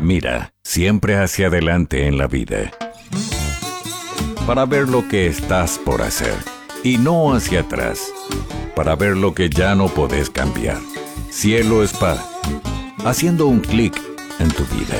Mira siempre hacia adelante en la vida, para ver lo que estás por hacer, y no hacia atrás, para ver lo que ya no podés cambiar. Cielo Spa, haciendo un clic en tu vida.